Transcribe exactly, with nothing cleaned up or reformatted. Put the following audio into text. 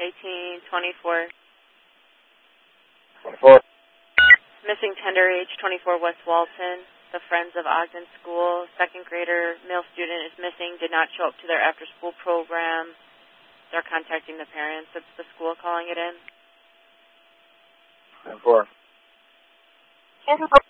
eighteen twenty-four. twenty-four. Missing tender age, twenty-four, West Walton. The Friends of Ogden School, second grader, male student is missing, did not show up to their after-school program. They're contacting the parents. It's the school calling it in. ten four. ten four.